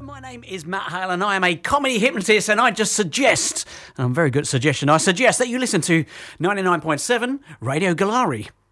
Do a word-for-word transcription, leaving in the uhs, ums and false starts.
My name is Matt Hale and I am a comedy hypnotist, and I just suggest, and I'm very good at suggestion, I suggest that you listen to ninety-nine point seven Radio Galari.